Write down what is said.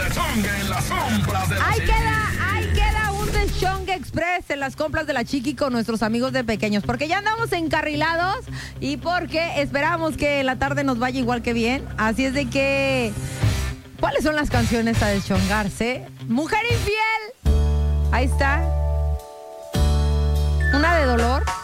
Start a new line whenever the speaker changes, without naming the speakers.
deschongue en las compras de la
Ahí
Chiqui.
queda un deschongue express en las compras de la Chiqui con nuestros amigos de pequeños, porque ya andamos encarrilados y porque esperamos que la tarde nos vaya igual que bien. Así es de que, ¿cuáles son las canciones a deschongarse? Mujer infiel. Ahí está. Una de dolor.